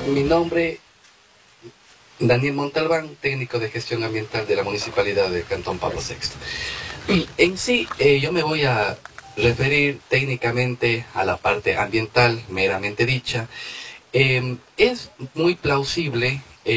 Mi nombre, Daniel Montalbán, técnico de gestión ambiental de la Municipalidad del Cantón Pablo VI. En sí, yo me voy a referir técnicamente a la parte ambiental, meramente dicha. Es muy plausible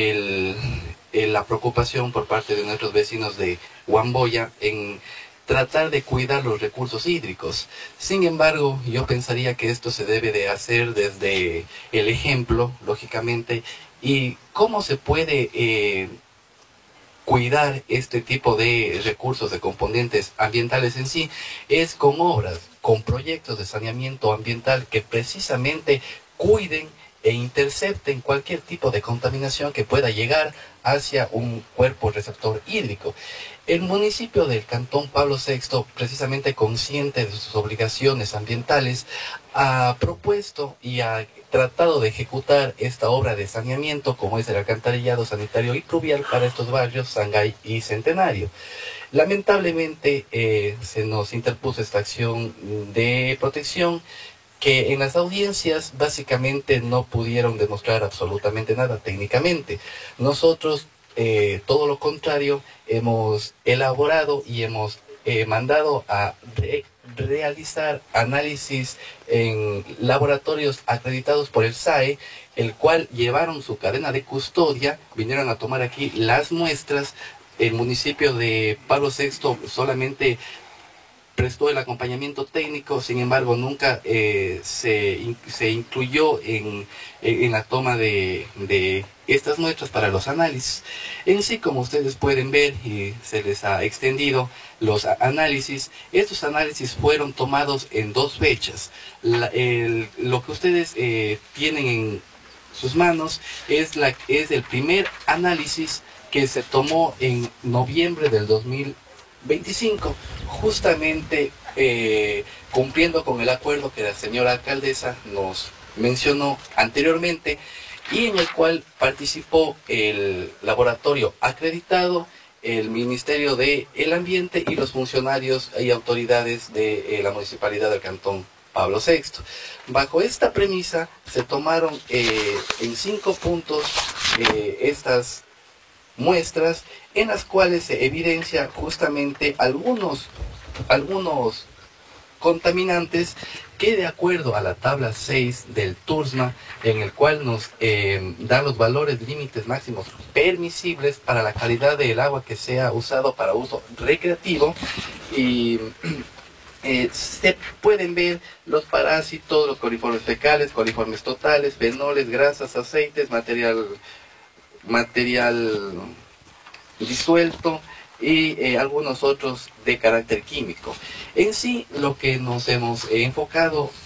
la preocupación por parte de nuestros vecinos de Huamboya en tratar de cuidar los recursos hídricos. Sin embargo, yo pensaría que esto se debe de hacer desde el ejemplo, lógicamente, y cómo se puede cuidar este tipo de recursos, de componentes ambientales en sí, es con obras, con proyectos de saneamiento ambiental que precisamente cuiden e intercepten cualquier tipo de contaminación que pueda llegar hacia un cuerpo receptor hídrico. El municipio del Cantón Pablo VI, precisamente consciente de sus obligaciones ambientales, ha propuesto y ha tratado de ejecutar esta obra de saneamiento, como es el alcantarillado sanitario y pluvial para estos barrios, Sangay y Centenario. Lamentablemente se nos interpuso esta acción de protección que en las audiencias básicamente no pudieron demostrar absolutamente nada técnicamente. Nosotros, todo lo contrario, hemos elaborado y hemos mandado a realizar análisis en laboratorios acreditados por el SAE, el cual llevaron su cadena de custodia, vinieron a tomar aquí las muestras. El municipio de Pablo VI solamente prestó el acompañamiento técnico, sin embargo nunca se incluyó en la toma de estas muestras para los análisis. En sí, como ustedes pueden ver, y se les ha extendido los análisis, estos análisis fueron tomados en dos fechas. Lo que ustedes tienen en sus manos es el primer análisis que se tomó en noviembre del 2025, justamente cumpliendo con el acuerdo que la señora alcaldesa nos mencionó anteriormente, y en el cual participó el laboratorio acreditado, el Ministerio del Ambiente y los funcionarios y autoridades de la Municipalidad del Cantón Pablo VI. Bajo esta premisa se tomaron en 5 puntos estas muestras, en las cuales se evidencia justamente algunos contaminantes que, de acuerdo a la tabla 6 del TURSMA, en el cual nos da los valores límites máximos permisibles para la calidad del agua que sea usado para uso recreativo, y se pueden ver los parásitos, los coliformes fecales, coliformes totales, fenoles, grasas, aceites, material disuelto y algunos otros de carácter químico. En sí, lo que nos hemos enfocado